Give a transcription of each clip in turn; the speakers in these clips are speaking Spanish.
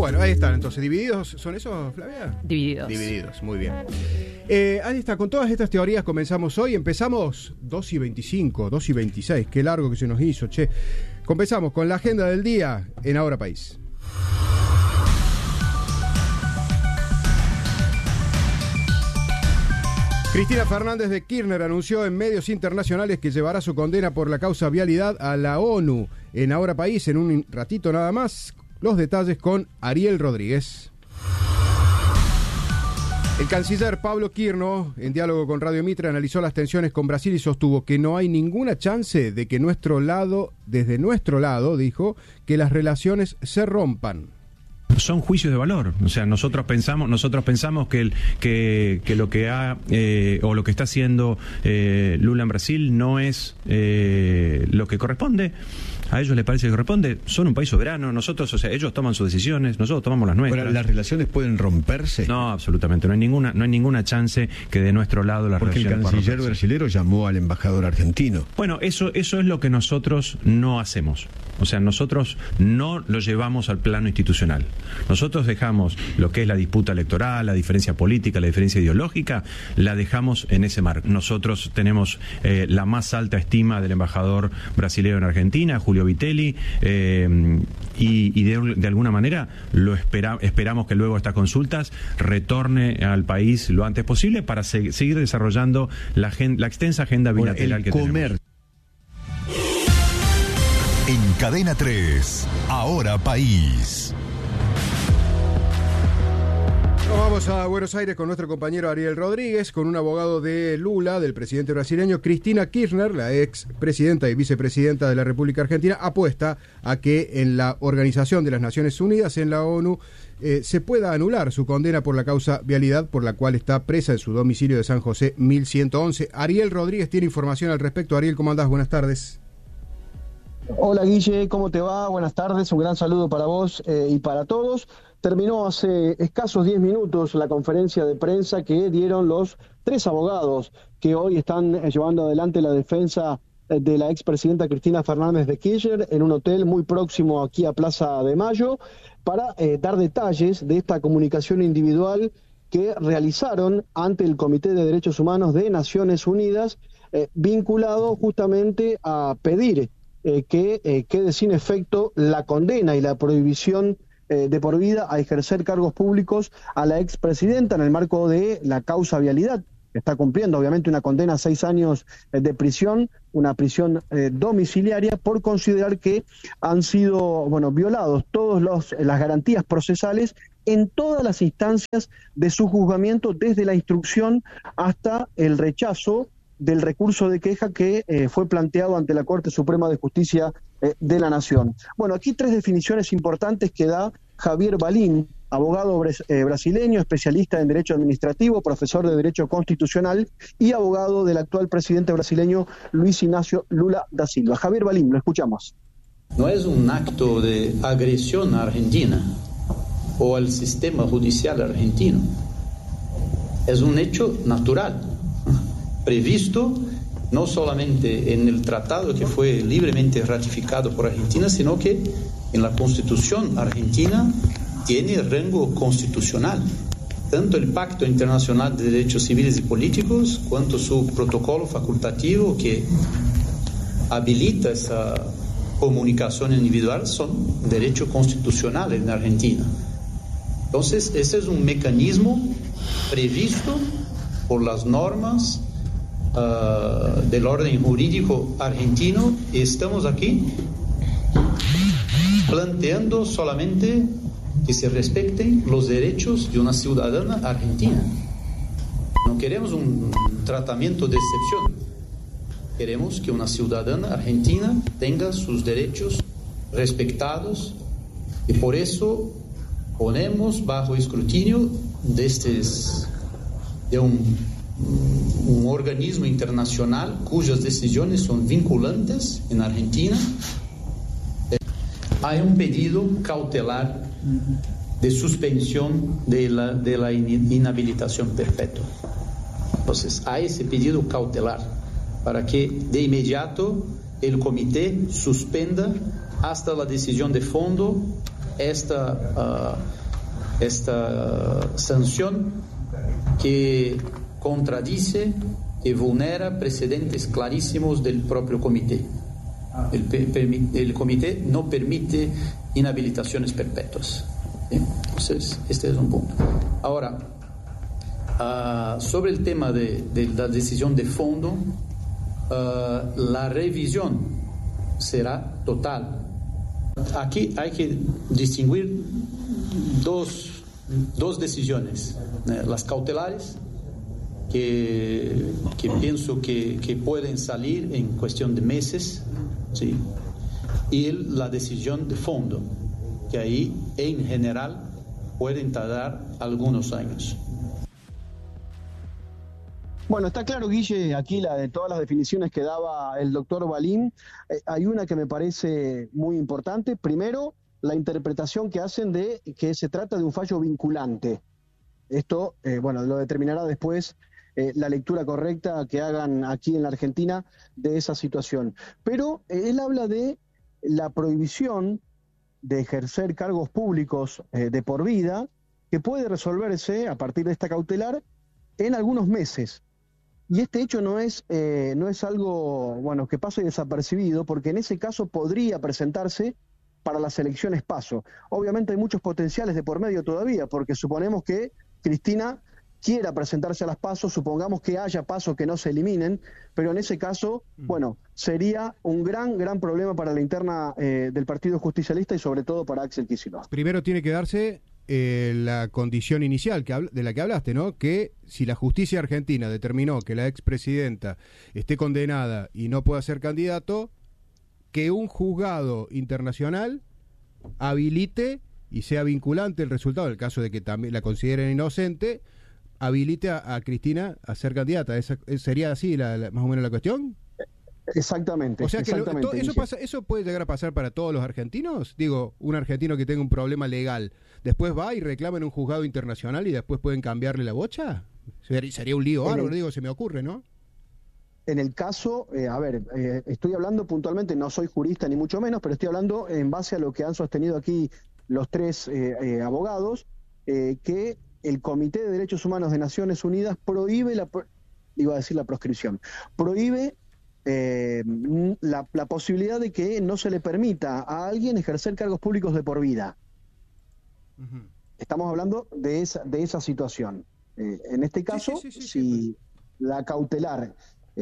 Bueno, ahí están, entonces, ¿divididos son esos, Flavia? Divididos. Divididos, muy bien. Ahí está, con todas estas teorías comenzamos hoy, empezamos 2:25, 2:26, qué largo que se nos hizo, che. Comenzamos con la agenda del día en Ahora País. Cristina Fernández de Kirchner anunció en medios internacionales que llevará su condena por la causa vialidad a la ONU. En Ahora País, en un ratito nada más, los detalles con Ariel Rodríguez. El canciller Pablo Quirno, en diálogo con Radio Mitre, analizó las tensiones con Brasil y sostuvo que no hay ninguna chance de que desde nuestro lado, dijo, que las relaciones se rompan. Son juicios de valor, o sea, nosotros pensamos que lo que ha o lo que está haciendo Lula en Brasil no es lo que corresponde. A ellos les parece que corresponde, son un país soberano, nosotros, o sea, ellos toman sus decisiones, nosotros tomamos las nuestras. Pero, ¿las relaciones pueden romperse? No, absolutamente, no hay ninguna chance que de nuestro lado las relaciones puedan romperse. Porque el canciller brasilero llamó al embajador argentino. Bueno, eso es lo que nosotros no hacemos. O sea, nosotros no lo llevamos al plano institucional. Nosotros dejamos lo que es la disputa electoral, la diferencia política, la diferencia ideológica, la dejamos en ese marco. Nosotros tenemos la más alta estima del embajador brasileño en Argentina, Julio Vitelli, y de alguna manera esperamos que luego de estas consultas retorne al país lo antes posible para seguir desarrollando la extensa agenda bilateral que tenemos. En Cadena 3, Ahora País. Nos vamos a Buenos Aires con nuestro compañero Ariel Rodríguez, con un abogado de Lula, del presidente brasileño. Cristina Kirchner, la ex presidenta y vicepresidenta de la República Argentina, apuesta a que en la Organización de las Naciones Unidas, en la ONU, se pueda anular su condena por la causa vialidad, por la cual está presa en su domicilio de San José 1111. Ariel Rodríguez tiene información al respecto. Ariel, ¿cómo andás? Buenas tardes. Hola Guille, ¿cómo te va? Buenas tardes, un gran saludo para vos y para todos. Terminó hace escasos 10 minutos la conferencia de prensa que dieron los 3 abogados que hoy están llevando adelante la defensa de la expresidenta Cristina Fernández de Kirchner en un hotel muy próximo aquí a Plaza de Mayo para dar detalles de esta comunicación individual que realizaron ante el Comité de Derechos Humanos de Naciones Unidas vinculado justamente a pedir que quede sin efecto la condena y la prohibición de por vida a ejercer cargos públicos a la expresidenta en el marco de la causa vialidad. Está cumpliendo obviamente una condena a 6 años de prisión, una prisión domiciliaria, por considerar que han sido violados todas las garantías procesales en todas las instancias de su juzgamiento, desde la instrucción hasta el rechazo del recurso de queja que fue planteado ante la Corte Suprema de Justicia de la Nación. Bueno, aquí 3 definiciones importantes que da Javier Balín, abogado brasileño, especialista en Derecho Administrativo, profesor de Derecho Constitucional y abogado del actual presidente brasileño Luis Ignacio Lula da Silva. Javier Balín, lo escuchamos. No es un acto de agresión a Argentina o al sistema judicial argentino. Es un hecho natural, previsto no solamente en el tratado que fue libremente ratificado por Argentina, sino que en la Constitución argentina tiene rango constitucional. Tanto el Pacto Internacional de Derechos Civiles y Políticos, cuanto su protocolo facultativo que habilita esa comunicación individual, son derechos constitucionales en Argentina. Entonces, ese es un mecanismo previsto por las normas del orden jurídico argentino, y estamos aquí planteando solamente que se respeten los derechos de una ciudadana argentina. No queremos un tratamiento de excepción, queremos que una ciudadana argentina tenga sus derechos respetados, y por eso ponemos bajo escrutinio de un organismo internacional cuyas decisiones son vinculantes en Argentina. Hay un pedido cautelar de suspensión de la inhabilitación perpetua. Entonces, hay ese pedido cautelar para que de inmediato el comité suspenda hasta la decisión de fondo esta sanción que contradice y vulnera precedentes clarísimos del propio comité. El comité no permite inhabilitaciones perpetuas. Entonces, este es un punto. Ahora, sobre el tema de la decisión de fondo, la revisión será total. Aquí hay que distinguir dos decisiones, las cautelares, que pienso que pueden salir en cuestión de meses, ¿sí? Y la decisión de fondo, que ahí en general pueden tardar algunos años. Bueno, está claro, Guille, aquí de todas las definiciones que daba el doctor Balín, hay una que me parece muy importante. Primero, la interpretación que hacen de que se trata de un fallo vinculante. Esto, lo determinará después la lectura correcta que hagan aquí en la Argentina de esa situación. Pero él habla de la prohibición de ejercer cargos públicos de por vida, que puede resolverse a partir de esta cautelar en algunos meses. Y este hecho no es algo que pase desapercibido, porque en ese caso podría presentarse para las elecciones PASO. Obviamente hay muchos potenciales de por medio todavía, porque suponemos que Cristina quiera presentarse a las PASO, supongamos que haya PASO que no se eliminen, pero en ese caso, sería un gran problema para la interna del Partido Justicialista y sobre todo para Axel Kicillof. Primero tiene que darse la condición inicial de la que hablaste, ¿no? Que si la justicia argentina determinó que la expresidenta esté condenada y no pueda ser candidato, que un juzgado internacional habilite y sea vinculante el resultado, en el caso de que también la consideren inocente, habilite a Cristina a ser candidata. ¿Sería así más o menos la cuestión? Exactamente. O sea que eso puede llegar a pasar para todos los argentinos. Digo, un argentino que tenga un problema legal, después va y reclama en un juzgado internacional y después pueden cambiarle la bocha. Sería un lío bárbaro, se me ocurre, ¿no? En el caso, estoy hablando puntualmente, no soy jurista ni mucho menos, pero estoy hablando en base a lo que han sostenido aquí los tres abogados, que el Comité de Derechos Humanos de Naciones Unidas prohíbe la proscripción, prohíbe la posibilidad de que no se le permita a alguien ejercer cargos públicos de por vida. Uh-huh. Estamos hablando de esa situación. En este caso, si la cautelar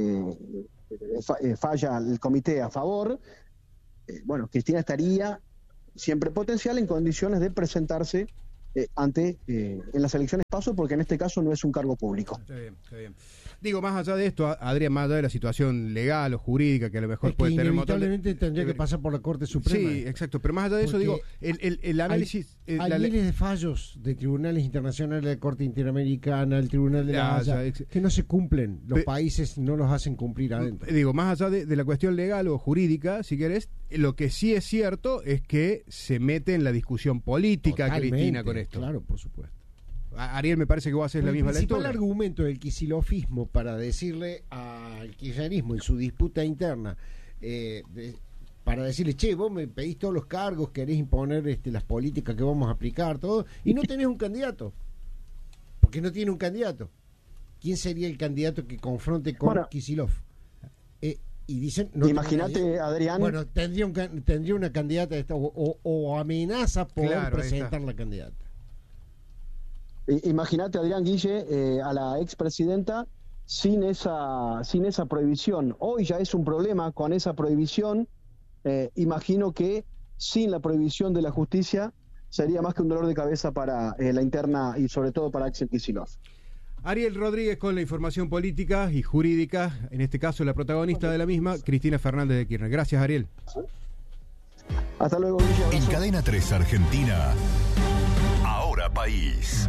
falla el comité a favor, Cristina estaría siempre potencial en condiciones de presentarse en las elecciones PASO, porque en este caso no es un cargo público. Está bien. Digo, más allá de esto, Adrián, más allá de la situación legal o jurídica que a lo mejor puede tener un montón inevitablemente tendría que pasar por la Corte Suprema. Sí, exacto, pero más allá de eso, digo, el análisis... Hay miles de fallos de tribunales internacionales, de la Corte Interamericana, el Tribunal de la Haya, que no se cumplen, los países no los hacen cumplir adentro. Digo, más allá de la cuestión legal o jurídica, si querés, lo que sí es cierto es que se mete en la discusión política. Totalmente, Cristina, con esto. Claro, por supuesto. Ariel, me parece que vos haces la misma lectura. El principal argumento del kicilofismo para decirle al kirchnerismo en su disputa interna, para decirle, vos me pedís todos los cargos, querés imponer las políticas que vamos a aplicar, todo, y no tenés un candidato, porque no tiene un candidato. ¿Quién sería el candidato que confronte con Kicillof? Y dicen, imagínate, Adrián, tendría una candidata o amenaza poder presentar la candidata. Imagínate, Adrián, Guille, a la expresidenta sin esa prohibición. Hoy ya es un problema con esa prohibición. Imagino que sin la prohibición de la justicia sería más que un dolor de cabeza para la interna y sobre todo para Axel Kicillof. Ariel Rodríguez con la información política y jurídica, en este caso la protagonista de la misma, Cristina Fernández de Kirchner. Gracias, Ariel. Hasta luego, Guille. En Cadena 3 Argentina, Ahora País.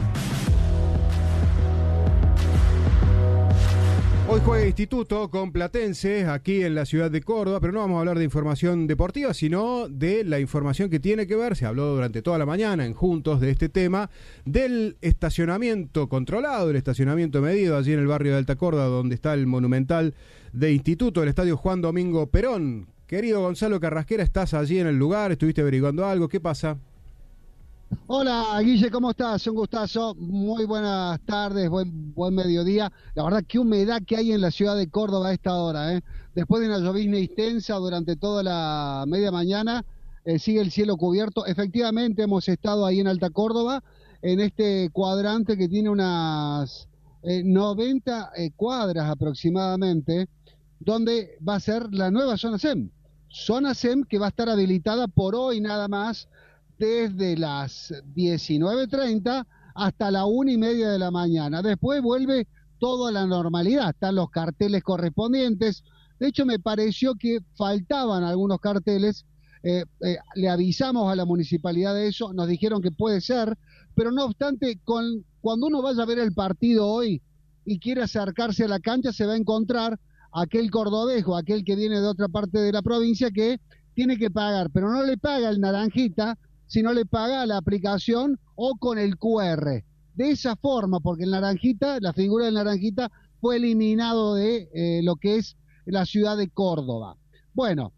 Hoy juega Instituto con Platense aquí en la ciudad de Córdoba, pero no vamos a hablar de información deportiva, sino de la información que tiene que ver, se habló durante toda la mañana en Juntos de este tema, del estacionamiento controlado, el estacionamiento medido allí en el barrio de Alta Córdoba, donde está el monumental de Instituto, el estadio Juan Domingo Perón. Querido Gonzalo Carrasquera, ¿estás allí en el lugar? ¿Estuviste averiguando algo? ¿Qué pasa? Hola Guille, ¿cómo estás? Un gustazo, muy buenas tardes, buen mediodía. La verdad, qué humedad que hay en la ciudad de Córdoba a esta hora, ¿eh? Después de una llovizna intensa durante toda la media mañana, sigue el cielo cubierto. Efectivamente, hemos estado ahí en Alta Córdoba, en este cuadrante que tiene unas 90 cuadras aproximadamente, donde va a ser la nueva zona SEM. Zona SEM que va a estar habilitada por hoy nada más, desde las 19:30 hasta la 1:30 de la mañana. Después vuelve todo a la normalidad, están los carteles correspondientes. De hecho, me pareció que faltaban algunos carteles. Le avisamos a la municipalidad de eso, nos dijeron que puede ser, pero no obstante, cuando uno vaya a ver el partido hoy y quiere acercarse a la cancha, se va a encontrar aquel cordobejo, aquel que viene de otra parte de la provincia, que tiene que pagar, pero no le paga el naranjita, sino le paga la aplicación o con el QR. De esa forma, porque el naranjita, la figura del naranjita, fue eliminado de lo que es la ciudad de Córdoba. Bueno,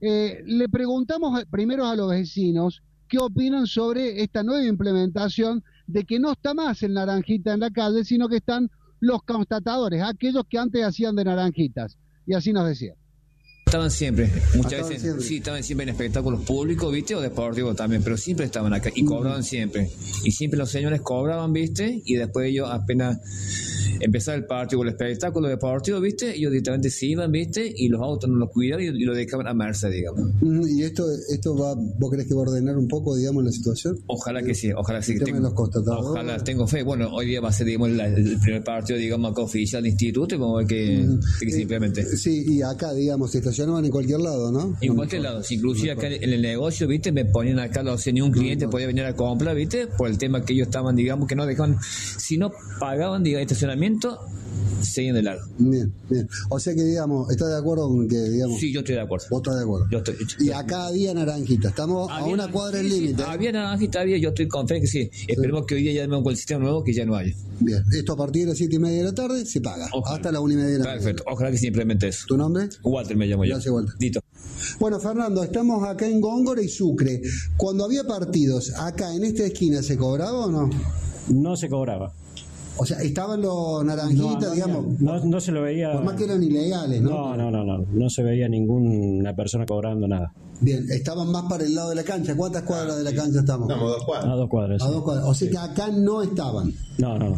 le preguntamos primero a los vecinos qué opinan sobre esta nueva implementación de que no está más el naranjita en la calle, sino que están los constatadores, aquellos que antes hacían de naranjitas. Y así nos decían. Estaban siempre, muchas veces, sí, estaban siempre en espectáculos públicos, ¿viste? O deportivos también, pero siempre estaban acá y cobraban siempre. Y siempre los señores cobraban, ¿viste? Y después ellos apenas empezaba el partido o el espectáculo deportivo, ¿viste? Ellos directamente se iban, ¿viste? Y los autos no los cuidaban y lo dejaban a merced, digamos. ¿Y esto va, vos crees que va a ordenar un poco, digamos, la situación? Ojalá que sí, ojalá que sí. Ojalá, tengo fe. Bueno, hoy día va a ser, digamos, el primer partido, digamos, acá oficial de instituto, como que simplemente. Sí, y acá, digamos, se estacionaban en cualquier lado, ¿no? En cualquier lado, inclusive acá en el negocio, ¿viste? Me ponían acá, ni un cliente podía venir a comprar, ¿viste? Por el tema que ellos estaban, digamos, que no dejaban, si no pagaban, digamos, estacionamiento, seguían de largo. Bien. O sea que, digamos, ¿estás de acuerdo con que, digamos? Sí, yo estoy de acuerdo. ¿Vos estás de acuerdo? Yo estoy. Y acá había naranjita, estamos a una cuadra del límite. Sí, había naranjita, yo estoy confiado que sí. Esperemos que hoy día ya con el sistema nuevo que ya no haya. Bien, esto a partir de las 7:30 de la tarde se paga. Ojalá. Hasta la 1:30 de la tarde. Perfecto, ojalá que simplemente eso. ¿Tu nombre? Walter me llamo yo. Gracias, Walter. Dito. Bueno, Fernando, estamos acá en Góngora y Sucre. Cuando había partidos, acá en esta esquina, ¿se cobraba o no? No se cobraba. O sea, estaban los naranjitas, digamos. No se lo veía. Por más que eran ilegales, ¿no? No se veía ninguna persona cobrando nada. Bien, estaban más para el lado de la cancha. ¿Cuántas cuadras de la cancha estamos? Estamos a 2 cuadras. A 2 cuadras. A 2 cuadras. O sea que acá no estaban. No.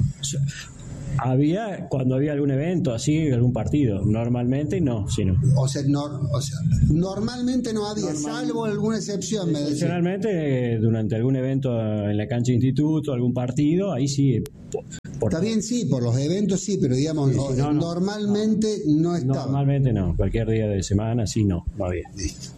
Había, cuando había algún evento así, algún partido. Normalmente no, sino. O sea, normalmente no había, salvo alguna excepción, me decía. Excepcionalmente, durante algún evento en la cancha de instituto, algún partido, ahí sí. Está bien, sí, por los eventos sí, pero digamos, normalmente no estaba. Normalmente no, cualquier día de semana sí no había. Listo.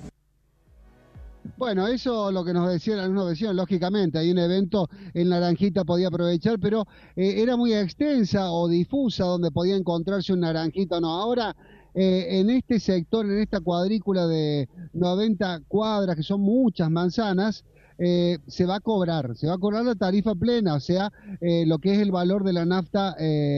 Bueno, eso lo que nos decían algunos vecinos, lógicamente, hay un evento, el naranjita podía aprovechar, pero era muy extensa o difusa donde podía encontrarse un naranjita o no. Ahora, en este sector, en esta cuadrícula de 90 cuadras, que son muchas manzanas, se va a cobrar la tarifa plena, o sea, lo que es el valor de la nafta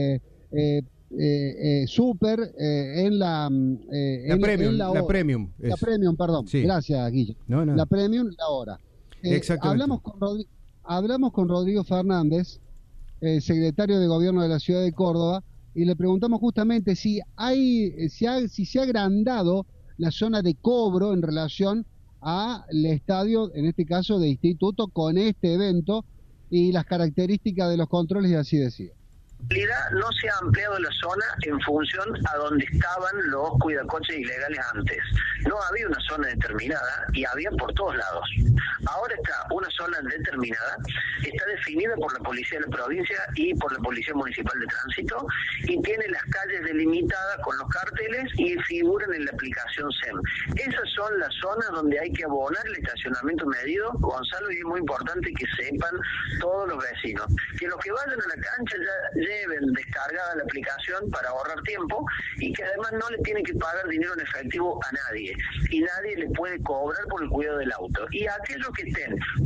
super en la premium, la premium. La premium, perdón. Sí. Gracias, Guille. No. La premium, la hora. Exactamente. Hablamos con Rodrigo Fernández, secretario de Gobierno de la Ciudad de Córdoba, y le preguntamos justamente si se ha agrandado la zona de cobro en relación al estadio, en este caso de instituto, con este evento y las características de los controles, y así decía. En realidad no se ha ampliado la zona en función a donde estaban los cuidacoches ilegales antes. No había una zona determinada y había por todos lados. Ahora está una zona determinada, está definida por la Policía de la Provincia y por la Policía Municipal de Tránsito y tiene las calles delimitadas con los carteles y figuran en la aplicación SEM. Esas son las zonas donde hay que abonar el estacionamiento medido, Gonzalo, y es muy importante que sepan todos los vecinos. Que los que vayan a la cancha ya lleven descargada la aplicación para ahorrar tiempo y que además no le tienen que pagar dinero en efectivo a nadie y nadie le puede cobrar por el cuidado del auto. Y aquellos que estén por fuera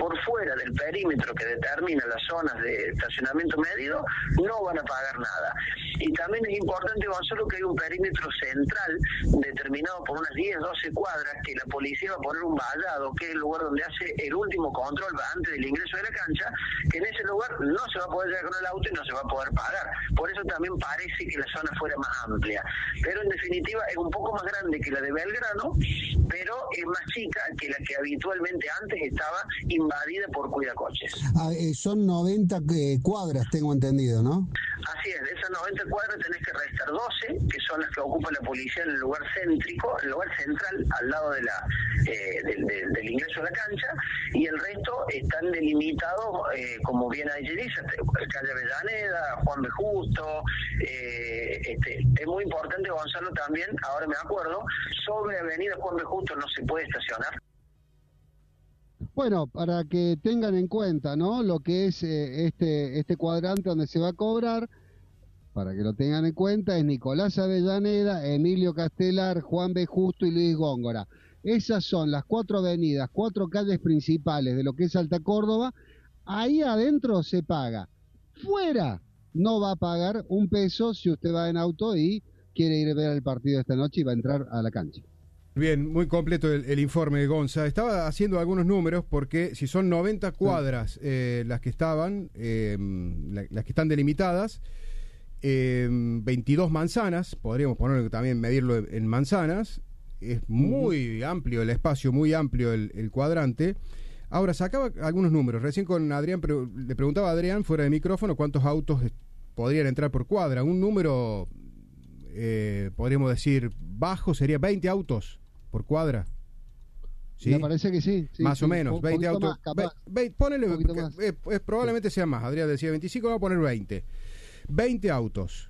fuera del perímetro que determina las zonas de estacionamiento medido, no van a pagar nada. Y también es importante, Gonzalo, que hay un perímetro central determinado por unas 10, 12 cuadras, que la policía va a poner un vallado, que es el lugar donde hace el último control antes del ingreso de la cancha, que en ese lugar no se va a poder llegar con el auto y no se va a poder pagar. Por eso también parece que la zona fuera más amplia. Pero en definitiva es un poco más grande que la de Belgrano, pero es más chica que la que habitualmente antes estaba invadida por cuidacoches. Son 90 cuadras, tengo entendido, ¿no? Así es, de esas 90 cuadras tenés que restar 12, que son las que ocupa la policía en el lugar céntrico, el lugar central, al lado de del ingreso a la cancha, y el resto están delimitados, como bien ahí dice, calle Avellaneda, Juan B. Justo, es muy importante, Gonzalo, también, ahora me acuerdo, sobre avenida Juan B. Justo no se puede estacionar. Bueno, para que tengan en cuenta, ¿no?, lo que es este cuadrante donde se va a cobrar, para que lo tengan en cuenta, es Nicolás Avellaneda, Emilio Castelar, Juan B. Justo y Luis Góngora. Esas son las 4 avenidas, 4 calles principales de lo que es Alta Córdoba. Ahí adentro se paga. Fuera no va a pagar un peso si usted va en auto y quiere ir a ver el partido esta noche y va a entrar a la cancha. Bien, muy completo el informe de Gonza. Estaba haciendo algunos números porque si son 90 cuadras las que estaban, las que están delimitadas, 22 manzanas, podríamos ponerlo también, medirlo en manzanas, es muy amplio el espacio, muy amplio el cuadrante. Ahora, sacaba algunos números, recién con Adrián, le preguntaba a Adrián fuera de micrófono cuántos autos podrían entrar por cuadra. Un número, podríamos decir, bajo sería 20 autos por cuadra. ¿Sí? Me parece que sí. Más o menos, 20 autos. Ponele, probablemente sea más. Adrián decía 25, vamos a poner 20. 20 autos.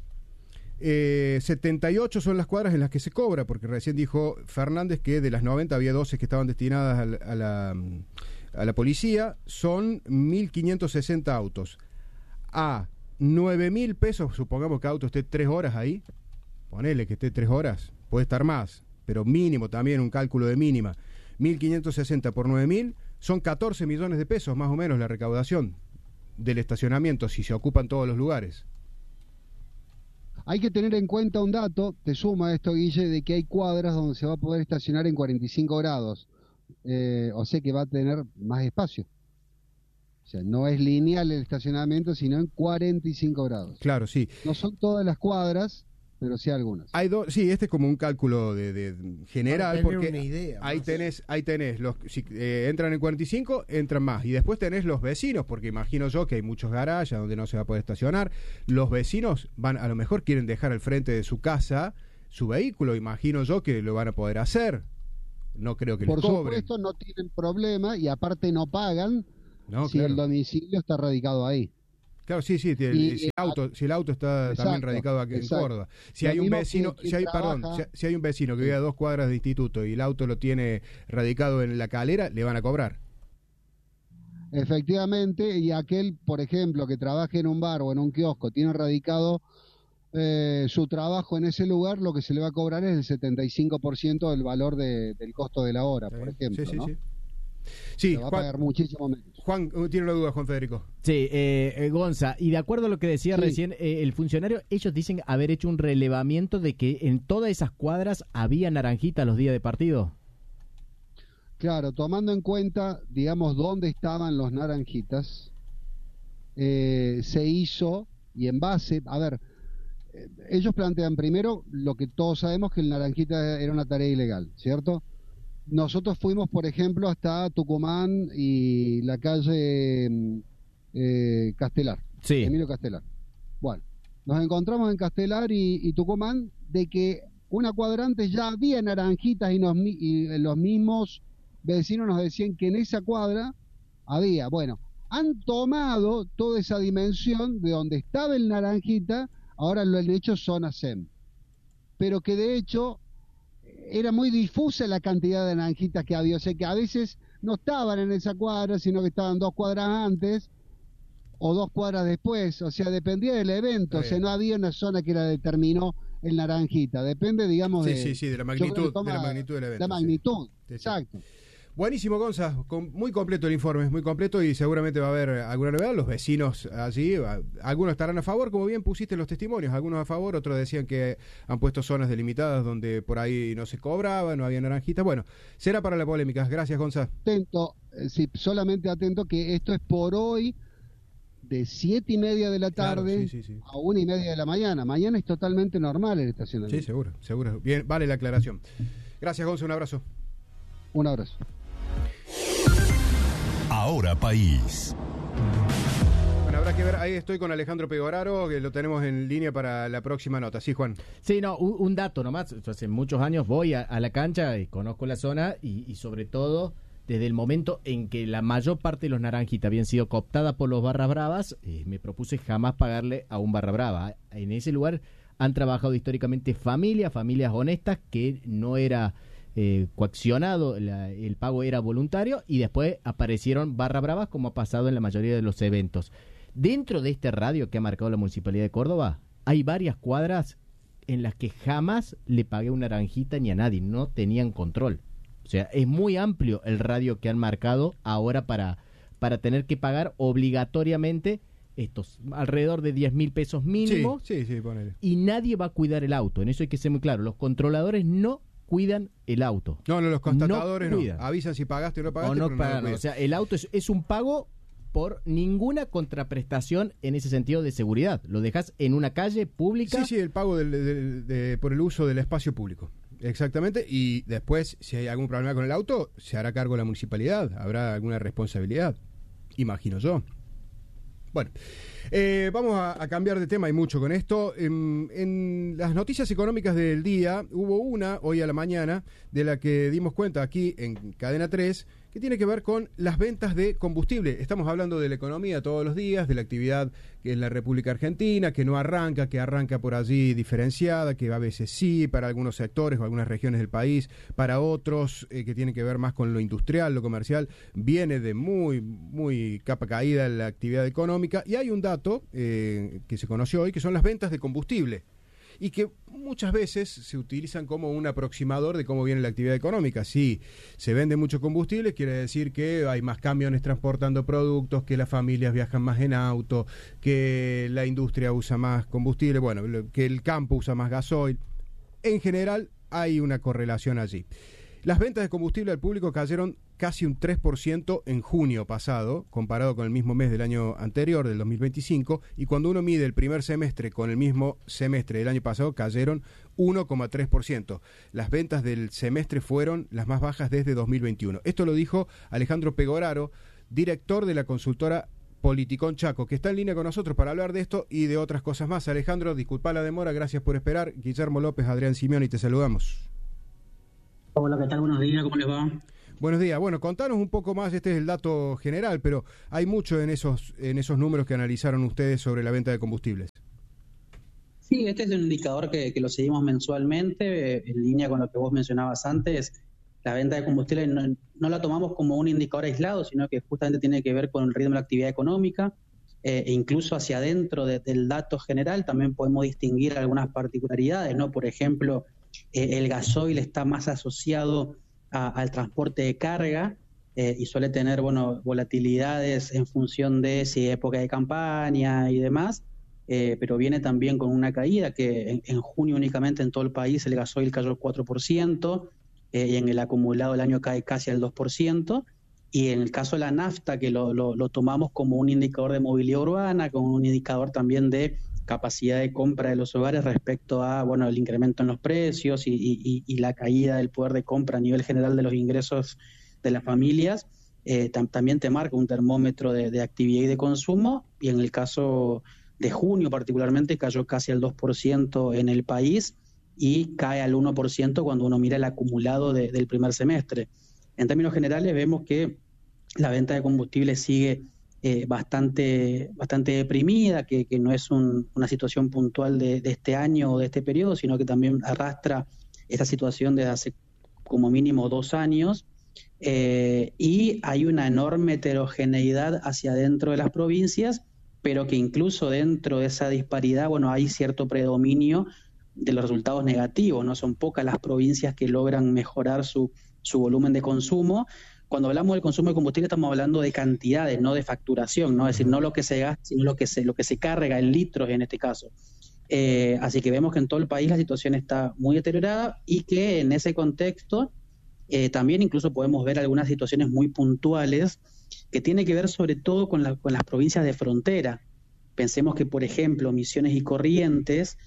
78 son las cuadras en las que se cobra, porque recién dijo Fernández que de las 90 había 12 que estaban destinadas a la policía. Son 1.560 autos. A 9.000 pesos, supongamos que el auto esté 3 horas ahí. Ponele que esté 3 horas, puede estar más, pero mínimo también, un cálculo de mínima. 1.560 por 9.000 son 14 millones de pesos más o menos la recaudación del estacionamiento si se ocupan todos los lugares. Hay que tener en cuenta un dato, te suma esto, Guille, de que hay cuadras donde se va a poder estacionar en 45 grados, o sea que va a tener más espacio. O sea, no es lineal el estacionamiento, sino en 45 grados. Claro, sí. No son todas las cuadras, pero sí algunas. Hay sí, este es como un cálculo de general, porque una idea, ahí tenés los, si entran en 45, entran más, y después tenés los vecinos, porque imagino yo que hay muchos garajes donde no se va a poder estacionar. Los vecinos a lo mejor quieren dejar al frente de su casa su vehículo, imagino yo que lo van a poder hacer. No creo que les cobren. Por supuesto no tienen problema y aparte no pagan si el domicilio está radicado ahí. Claro, sí, si el auto está también radicado aquí en Córdoba. Si hay un vecino, si hay un vecino que vive a 2 cuadras de instituto y el auto lo tiene radicado en La Calera, le van a cobrar. Efectivamente, y aquel, por ejemplo, que trabaje en un bar o en un kiosco, tiene radicado su trabajo en ese lugar, lo que se le va a cobrar es el 75% del valor del costo de la hora, por ejemplo, ¿no? Sí, va a pagar muchísimo menos. Juan, tiene una duda, Juan Federico. Sí, Gonza, y de acuerdo a lo que decía recién el funcionario, ellos dicen haber hecho un relevamiento de que en todas esas cuadras había naranjitas los días de partido. Claro, tomando en cuenta, digamos, dónde estaban los naranjitas, se hizo, y en base, a ver, ellos plantean primero lo que todos sabemos, que el naranjita era una tarea ilegal, ¿cierto? Nosotros fuimos, por ejemplo, hasta Tucumán y la calle Castelar, Emilio Castelar. Bueno, nos encontramos en Castelar y Tucumán de que una cuadra antes ya había naranjitas y los mismos vecinos nos decían que en esa cuadra había. Bueno, han tomado toda esa dimensión de donde estaba el naranjita, ahora lo han hecho zona SEM. Pero que de hecho era muy difusa la cantidad de naranjitas que había, o sea que a veces no estaban en esa cuadra, sino que estaban 2 cuadras antes o 2 cuadras después, o sea, dependía del evento, o sea, no había una zona que la determinó el naranjita, depende, digamos, de la magnitud del evento. La magnitud, exacto. Buenísimo, Gonza, muy completo el informe, muy completo, y seguramente va a haber alguna novedad. Los vecinos allí, algunos estarán a favor, como bien pusiste los testimonios, algunos a favor, otros decían que han puesto zonas delimitadas donde por ahí no se cobraba, no había naranjitas. Bueno, será para la polémica. Gracias, Gonza. Atento, sí, solamente atento que esto es por hoy, de 7:30 de la tarde a 1:30 de la mañana. Mañana es totalmente normal el estacionamiento. Sí, seguro. Bien, vale la aclaración. Gracias, Gonza, un abrazo. Un abrazo. Ahora País. Bueno, habrá que ver, ahí estoy con Alejandro Pegoraro, que lo tenemos en línea para la próxima nota. Sí, Juan. Sí, no, un dato nomás. Yo hace muchos años voy a la cancha y conozco la zona y sobre todo desde el momento en que la mayor parte de los naranjitas habían sido cooptadas por los barras bravas, me propuse jamás pagarle a un barra brava. En ese lugar han trabajado históricamente familias honestas, que no era coaccionado, el pago era voluntario, y después aparecieron barra bravas, como ha pasado en la mayoría de los eventos. Dentro de este radio que ha marcado la Municipalidad de Córdoba, hay varias cuadras en las que jamás le pagué una naranjita ni a nadie, no tenían control. O sea, es muy amplio el radio que han marcado ahora para tener que pagar obligatoriamente estos alrededor de 10.000 pesos mínimo. Sí, ponele. Y nadie va a cuidar el auto. En eso hay que ser muy claro. Los controladores no cuidan el auto. No, los constatadores no. Avisan si pagaste o no pagaste. O no pagan. O sea, el auto es un pago por ninguna contraprestación en ese sentido de seguridad. Lo dejas en una calle pública. Sí, el pago por el uso del espacio público. Exactamente, y después, si hay algún problema con el auto, se hará cargo la municipalidad, habrá alguna responsabilidad, imagino yo. Bueno, vamos a cambiar de tema, hay mucho con esto. En las noticias económicas del día, hubo una hoy a la mañana, de la que dimos cuenta aquí en Cadena 3, que tiene que ver con las ventas de combustible. Estamos hablando de la economía todos los días, de la actividad que es la República Argentina, que no arranca, que arranca por allí diferenciada, que a veces sí, para algunos sectores o algunas regiones del país, para otros que tienen que ver más con lo industrial, lo comercial, viene de muy capa caída la actividad económica. Y hay un dato que se conoció hoy, que son las ventas de combustible, y que muchas veces se utilizan como un aproximador de cómo viene la actividad económica. Si se vende mucho combustible, quiere decir que hay más camiones transportando productos, que las familias viajan más en auto, que la industria usa más combustible, bueno, que el campo usa más gasoil. En general hay una correlación allí. Las ventas de combustible al público cayeron casi un 3% en junio pasado, comparado con el mismo mes del año anterior, del 2025, y cuando uno mide el primer semestre con el mismo semestre del año pasado, cayeron 1,3%. Las ventas del semestre fueron las más bajas desde 2021. Esto lo dijo Alejandro Pegoraro, director de la consultora Politicón Chaco, que está en línea con nosotros para hablar de esto y de otras cosas más. Alejandro, disculpa la demora, gracias por esperar. Guillermo López, Adrián Simeoni, te saludamos. Hola, ¿qué tal? Buenos días, ¿cómo les va? Buenos días. Bueno, contanos un poco más, este es el dato general, pero hay mucho en esos números que analizaron ustedes sobre la venta de combustibles. Sí, este es un indicador que lo seguimos mensualmente, en línea con lo que vos mencionabas antes. La venta de combustible no la tomamos como un indicador aislado, sino que justamente tiene que ver con el ritmo de la actividad económica, e incluso hacia adentro del dato general también podemos distinguir algunas particularidades, ¿no? Por ejemplo, el gasoil está más asociado al transporte de carga y suele tener volatilidades en función de si es época de campaña y demás, pero viene también con una caída que en junio únicamente en todo el país el gasoil cayó 4%, y en el acumulado del año cae casi al 2%, y en el caso de la nafta, que lo tomamos como un indicador de movilidad urbana, como un indicador también de capacidad de compra de los hogares respecto a el incremento en los precios y la caída del poder de compra a nivel general de los ingresos de las familias, también te marca un termómetro de actividad y de consumo, y en el caso de junio particularmente cayó casi al 2% en el país y cae al 1% cuando uno mira el acumulado del primer semestre. En términos generales vemos que la venta de combustible sigue bastante deprimida, que no es una situación puntual de este año o de este periodo, sino que también arrastra esta situación desde hace como mínimo 2 años, y hay una enorme heterogeneidad hacia adentro de las provincias, pero que incluso dentro de esa disparidad, hay cierto predominio de los resultados negativos, no son pocas las provincias que logran mejorar su volumen de consumo, cuando hablamos del consumo de combustible estamos hablando de cantidades, no de facturación, ¿no? Es decir, no lo que se gasta, sino lo que se carga en litros en este caso. Así que vemos que en todo el país la situación está muy deteriorada y que en ese contexto también incluso podemos ver algunas situaciones muy puntuales que tienen que ver sobre todo con las provincias de frontera. Pensemos que, por ejemplo, Misiones y Corrientes,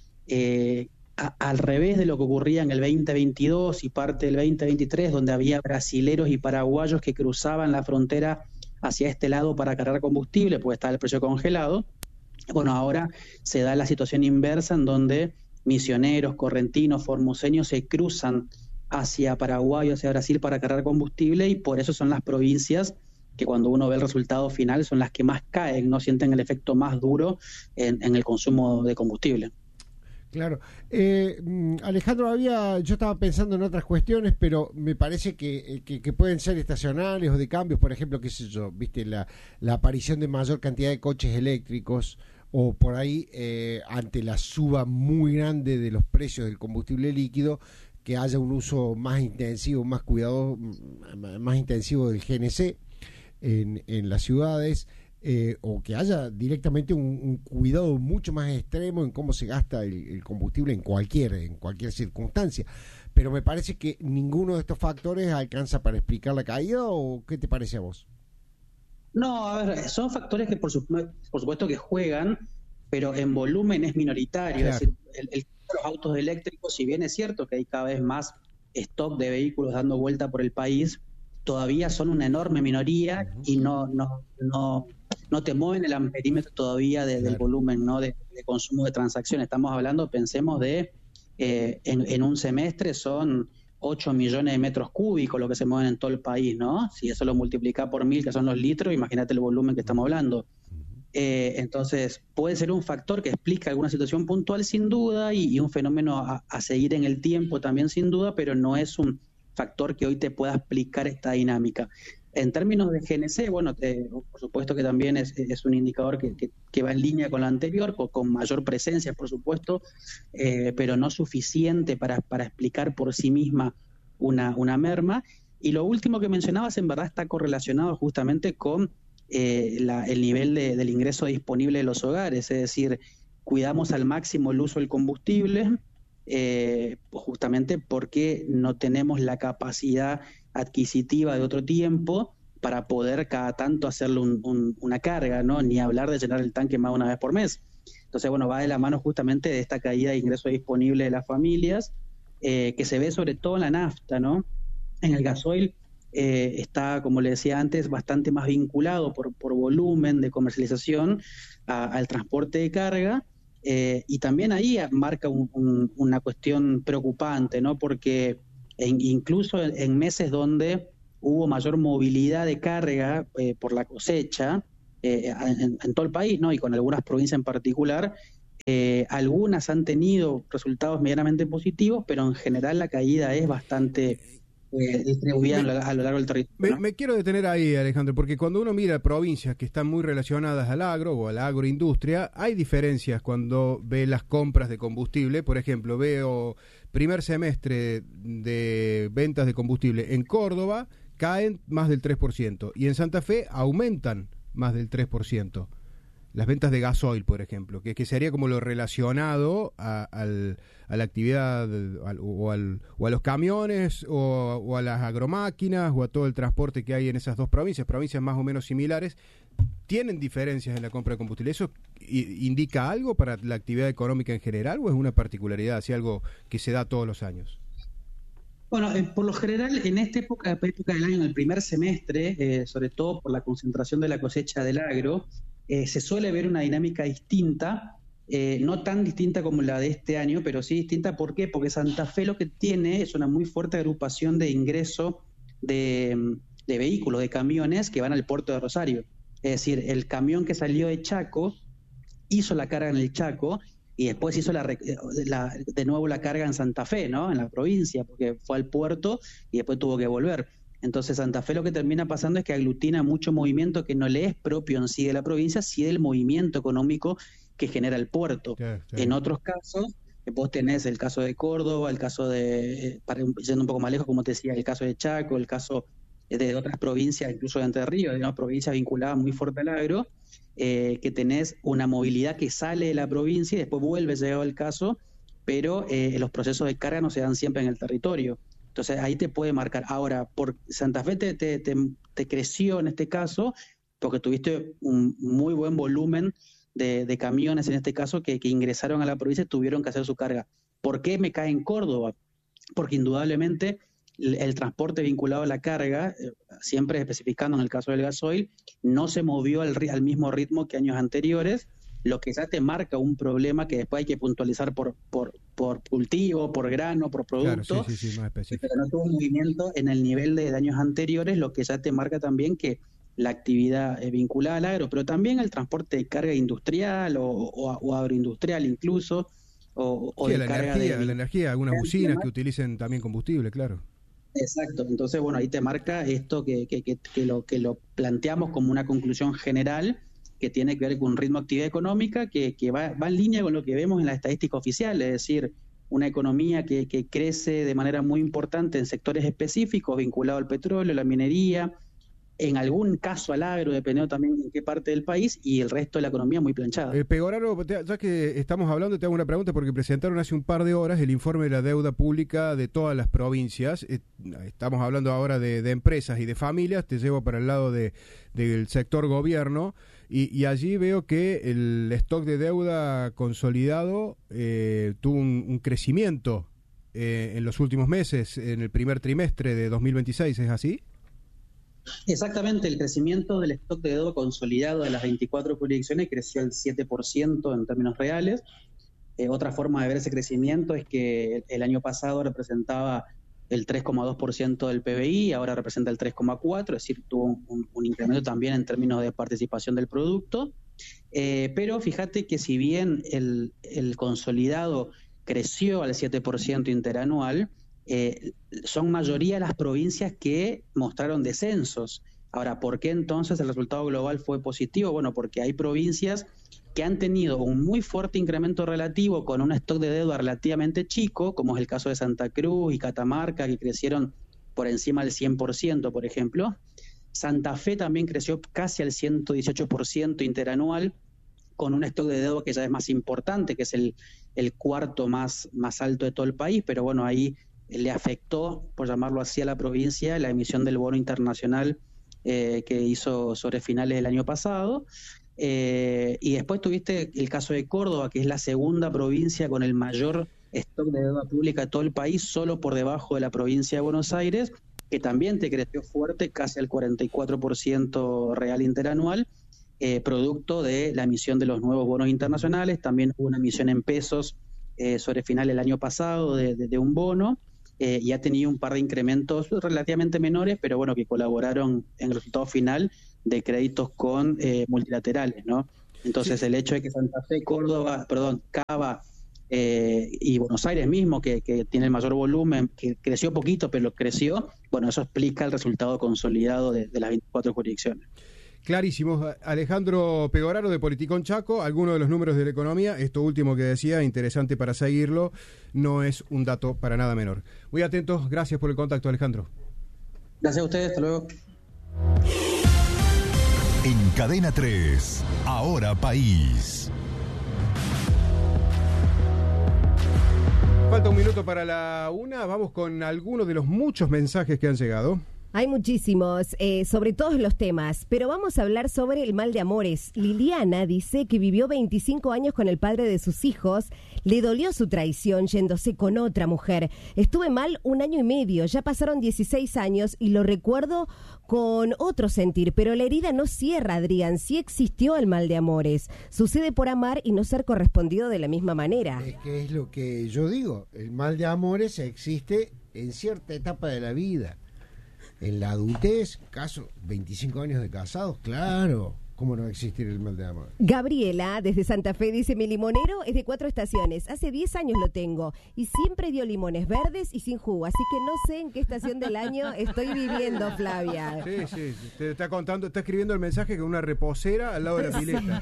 al revés de lo que ocurría en el 2022 y parte del 2023, donde había brasileros y paraguayos que cruzaban la frontera hacia este lado para cargar combustible, pues estaba el precio congelado. Bueno, ahora se da la situación inversa en donde misioneros, correntinos, formoseños se cruzan hacia Paraguay o hacia Brasil para cargar combustible, y por eso son las provincias que cuando uno ve el resultado final son las que más caen, no sienten el efecto más duro en el consumo de combustible. Claro. Alejandro, yo estaba pensando en otras cuestiones, pero me parece que pueden ser estacionales o de cambios, por ejemplo, qué sé yo, viste, la aparición de mayor cantidad de coches eléctricos, o por ahí, ante la suba muy grande de los precios del combustible líquido, que haya un uso más intensivo, más cuidado, más intensivo del GNC en las ciudades, o que haya directamente un cuidado mucho más extremo en cómo se gasta el combustible en cualquier circunstancia. Pero me parece que ninguno de estos factores alcanza para explicar la caída, ¿o qué te parece a vos? No, a ver, son factores que por supuesto que juegan, pero en volumen es minoritario. Claro. Es decir, los autos eléctricos, si bien es cierto que hay cada vez más stock de vehículos dando vuelta por el país, todavía son una enorme minoría y no te mueven el amperímetro todavía del volumen, ¿no? de consumo de transacciones. Estamos hablando, pensemos en un semestre son 8 millones de metros cúbicos lo que se mueven en todo el país, ¿no? Si eso lo multiplica por 1000, que son los litros, imagínate el volumen que estamos hablando. Entonces, puede ser un factor que explica alguna situación puntual sin duda y un fenómeno a seguir en el tiempo también sin duda, pero no es un factor que hoy te pueda explicar esta dinámica. En términos de GNC, bueno, por supuesto que también es un indicador que va en línea con lo anterior, con mayor presencia, por supuesto, pero no suficiente para explicar por sí misma una merma. Y lo último que mencionabas en verdad está correlacionado justamente con el nivel del ingreso disponible de los hogares, es decir, cuidamos al máximo el uso del combustible, justamente porque no tenemos la capacidad adquisitiva de otro tiempo para poder cada tanto hacerle una carga, ¿no? Ni hablar de llenar el tanque más de una vez por mes. Entonces, bueno, va de la mano justamente de esta caída de ingreso disponible de las familias, que se ve sobre todo en la nafta, ¿no? En el gasoil está, como le decía antes, bastante más vinculado por volumen de comercialización al transporte de carga, y también ahí marca una cuestión preocupante, ¿no? Porque incluso en meses donde hubo mayor movilidad de carga por la cosecha en todo el país, ¿no? Y con algunas provincias en particular, algunas han tenido resultados medianamente positivos, pero en general la caída es bastante distribuida a lo largo del territorio, ¿no? Me quiero detener ahí, Alejandro, porque cuando uno mira provincias que están muy relacionadas al agro o a la agroindustria, hay diferencias cuando ve las compras de combustible. Por ejemplo, veo primer semestre de ventas de combustible en Córdoba caen más del 3% y en Santa Fe aumentan más del 3%. Las ventas de gasoil, por ejemplo, que sería como lo relacionado a la actividad o a los camiones o a las agromáquinas o a todo el transporte que hay en esas dos provincias más o menos similares, tienen diferencias en la compra de combustible. ¿Eso indica algo para la actividad económica en general o es una particularidad, así algo que se da todos los años? Bueno, por lo general, en esta época del año, en el primer semestre, sobre todo por la concentración de la cosecha del agro, se suele ver una dinámica distinta, no tan distinta como la de este año, pero sí distinta. ¿Por qué? Porque Santa Fe lo que tiene es una muy fuerte agrupación de ingreso de vehículos, de camiones que van al puerto de Rosario. Es decir, el camión que salió de Chaco hizo la carga en el Chaco y después hizo de nuevo la carga en Santa Fe, ¿no? En la provincia, porque fue al puerto y después tuvo que volver. Entonces Santa Fe lo que termina pasando es que aglutina mucho movimiento que no le es propio en sí de la provincia, sí del movimiento económico que genera el puerto. Claro. En otros casos, vos tenés el caso de Córdoba, el caso de, yendo un poco más lejos, como te decía, el caso de Chaco, el caso de otras provincias, incluso de Entre Ríos, de una provincia vinculada muy fuerte al agro, que tenés una movilidad que sale de la provincia y después vuelve, llegado el caso, pero los procesos de carga no se dan siempre en el territorio. Entonces ahí te puede marcar. Ahora, por Santa Fe te creció en este caso porque tuviste un muy buen volumen de camiones, en este caso, que ingresaron a la provincia y tuvieron que hacer su carga. ¿Por qué me cae en Córdoba? Porque indudablemente el transporte vinculado a la carga, siempre especificando en el caso del gasoil, no se movió al mismo ritmo que años anteriores, lo que ya te marca un problema que después hay que puntualizar por cultivo, por grano, por producto, claro, sí, más específico. Pero no tuvo un movimiento en el nivel de años anteriores, lo que ya te marca también que la actividad vinculada al agro, pero también el transporte de carga industrial o agroindustrial incluso, o sí, de carga la energía, algunas usinas que utilicen también combustible, claro. Exacto, entonces bueno, ahí te marca esto que lo planteamos como una conclusión general que tiene que ver con un ritmo de actividad económica que va en línea con lo que vemos en la estadística oficial, es decir, una economía que crece de manera muy importante en sectores específicos vinculados al petróleo, la minería, en algún caso al agro, dependiendo también en qué parte del país, y el resto de la economía muy planchada. Pegoraro, ya que estamos hablando, te hago una pregunta porque presentaron hace un par de horas el informe de la deuda pública de todas las provincias. Estamos hablando ahora de empresas y de familias, te llevo para el lado del sector gobierno, y allí veo que el stock de deuda consolidado tuvo un crecimiento en los últimos meses, en el primer trimestre de 2026, ¿es así? Exactamente, el crecimiento del stock de deuda consolidado de las 24 jurisdicciones creció al 7% en términos reales. Otra forma de ver ese crecimiento es que el año pasado representaba el 3,2% del PBI, ahora representa el 3,4%, es decir, tuvo un incremento también en términos de participación del producto. Pero fíjate que si bien el consolidado creció al 7% interanual, son mayoría las provincias que mostraron descensos. Ahora, ¿por qué entonces el resultado global fue positivo? Bueno, porque hay provincias que han tenido un muy fuerte incremento relativo con un stock de deuda relativamente chico, como es el caso de Santa Cruz y Catamarca, que crecieron por encima del 100%, por ejemplo. Santa Fe también creció casi al 118% interanual, con un stock de deuda que ya es más importante, que es el cuarto más alto de todo el país, pero bueno, ahí le afectó, por llamarlo así, a la provincia la emisión del bono internacional que hizo sobre finales del año pasado. Y después tuviste el caso de Córdoba, que es la segunda provincia con el mayor stock de deuda pública de todo el país, solo por debajo de la provincia de Buenos Aires, que también te creció fuerte, casi al 44% real interanual, producto de la emisión de los nuevos bonos internacionales. También hubo una emisión en pesos sobre final del año pasado de un bono, y ha tenido un par de incrementos relativamente menores, pero bueno, que colaboraron en el resultado final de créditos con multilaterales, ¿no? Entonces, sí, el hecho de que Santa Fe, Cava y Buenos Aires mismo, que tiene el mayor volumen, que creció poquito, pero creció, bueno, eso explica el resultado consolidado de las 24 jurisdicciones. Clarísimo. Alejandro Pegoraro de Politicón Chaco, algunos de los números de la economía, esto último que decía, interesante para seguirlo, no es un dato para nada menor. Muy atentos, gracias por el contacto, Alejandro. Gracias a ustedes, hasta luego. En Cadena 3, Ahora País. Falta un minuto para la 1, vamos con algunos de los muchos mensajes que han llegado. Hay muchísimos, sobre todos los temas, pero vamos a hablar sobre el mal de amores. Liliana dice que vivió 25 años con el padre de sus hijos, le dolió su traición yéndose con otra mujer. Estuve mal 1 año y medio, ya pasaron 16 años y lo recuerdo con otro sentir, pero la herida no cierra, Adrián, sí existió el mal de amores. Sucede por amar y no ser correspondido de la misma manera. Es que es lo que yo digo, el mal de amores existe en cierta etapa de la vida. En la adultez, caso 25 años de casados, claro, ¿cómo no va a existir el mal de amor? Gabriela, desde Santa Fe, dice, mi limonero es de 4 estaciones, hace 10 años lo tengo, y siempre dio limones verdes y sin jugo, así que no sé en qué estación del año estoy viviendo, Flavia. Sí, te está contando, está escribiendo el mensaje con una reposera al lado de la pileta.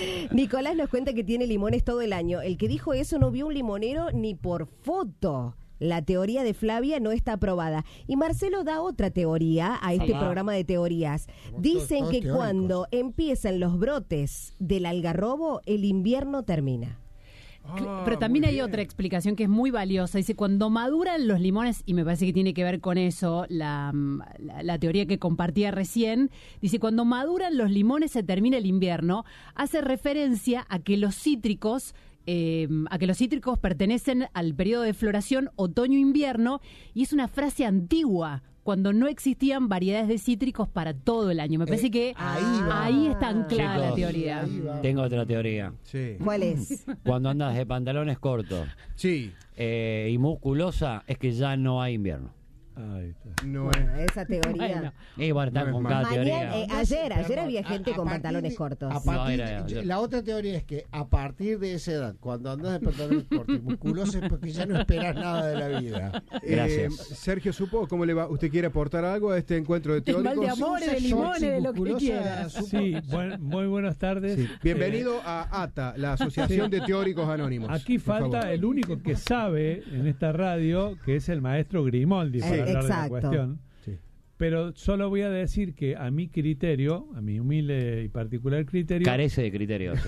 Nicolás nos cuenta que tiene limones todo el año, el que dijo eso no vio un limonero ni por foto. La teoría de Flavia no está aprobada. Y Marcelo da otra teoría a este programa de teorías. Dicen todos que teóricos. cuando empiezan los brotes del algarrobo, el invierno termina. Pero también hay otra explicación que es muy valiosa. Dice, cuando maduran los limones, y me parece que tiene que ver con eso, la teoría que compartía recién, dice, cuando maduran los limones se termina el invierno. Hace referencia a que los cítricos pertenecen al periodo de floración otoño-invierno, y es una frase antigua, cuando no existían variedades de cítricos para todo el año. Me parece que ahí está anclada la teoría. Tengo otra teoría. Sí. ¿Cuál es? Cuando andas de pantalones cortos y musculosa, es que ya no hay invierno. No bueno, esa teoría. Y bueno, están con cada teoría. Ayer había gente con pantalones cortos. La otra teoría es que a partir de esa edad, cuando andas de pantalones cortos y musculosos, es porque ya no esperas nada de la vida. Gracias. Sergio Supo, ¿cómo le va? ¿Usted quiere aportar algo a este encuentro de teóricos? El mal de amores, de limones, de lo que quiera. Sí, muy buenas tardes. Sí. Bienvenido a ATA, la Asociación de Teóricos Anónimos. Aquí falta el único que sabe en esta radio, que es el maestro Grimaldi, para hablar de la cuestión. Sí. Pero solo voy a decir que a mi criterio, a mi humilde y particular criterio, carece de criterios.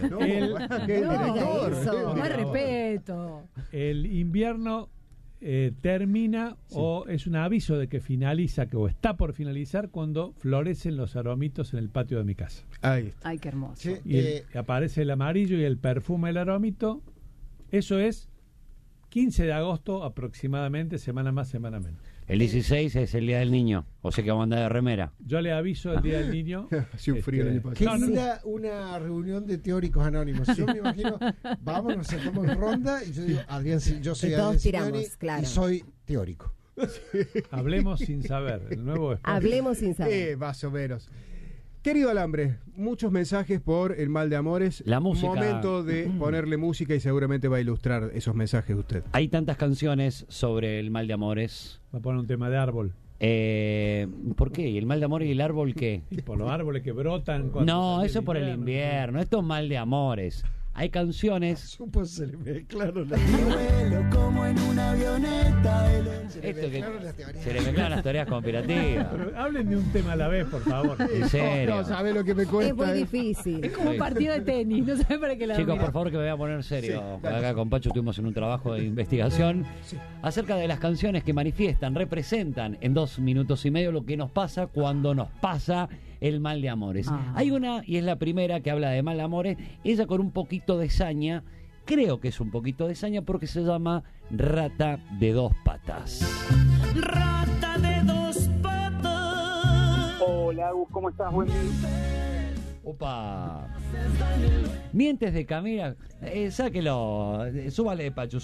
Más respeto. El invierno termina o es un aviso de que finaliza, o está por finalizar, cuando florecen los aromitos en el patio de mi casa. Ahí está. Ay, qué hermoso. Y aparece el amarillo y el perfume del aromito. Eso es 15 de agosto aproximadamente, semana más, semana menos. El 16 es el Día del Niño, o sea que vamos a andar de remera. Yo le aviso el Día del Niño. Hacía un frío el año Qué pasado. linda una reunión de teóricos anónimos. Yo me imagino, vamos, nos sentamos en ronda y yo digo, Adrián, yo soy Adrián Signani y soy teórico. Hablemos sin saber. El nuevo espacio. Hablemos sin saber. Más o menos. Querido Alambre, muchos mensajes por el mal de amores. La música. Momento de ponerle música y seguramente va a ilustrar esos mensajes usted. Hay tantas canciones sobre el mal de amores. Va a poner un tema de árbol. ¿Por qué? ¿Y el mal de amores y el árbol qué? Y por los árboles que brotan. No, eso por el invierno. Esto es mal de amores. Hay canciones. Se le mezclaron las como en una avioneta. Se le mezclan las teorías conspirativas. Pero hablen de un tema a la vez, por favor. En serio. No, ¿sabe lo que me cuesta? Es muy difícil. Es como un partido de tenis, no sabe para qué lado. Chicos, por favor, que me voy a poner serio. Acá con Pacho estuvimos en un trabajo de investigación acerca de las canciones que manifiestan, representan en 2 minutos y medio lo que nos pasa cuando nos pasa el mal de amores. Hay una, y es la primera, que habla de mal de amores, ella con un poquito de saña, creo que es un poquito de saña porque se llama Rata de 2 patas. Rata de 2 patas. Hola, Agus, ¿cómo estás? Buen día. Opa. Mientes de Camila, sáquelo, súbale Pachu.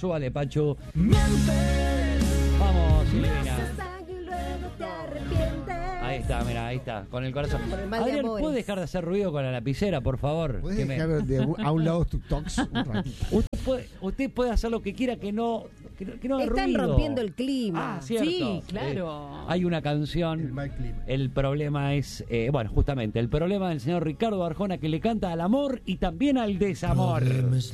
Vamos, Silvina. Ahí está, mira, ahí está, con el corazón. Adrián, ¿puede dejar de hacer ruido con la lapicera, por favor? ¿Puedes dejar a un lado tu tox un ratito? Usted puede hacer lo que quiera, que no haga Están ruido. rompiendo el clima. ¿Cierto? Sí, claro. Hay una canción, el problema es, justamente, el problema del señor Ricardo Arjona, que le canta al amor y también al desamor.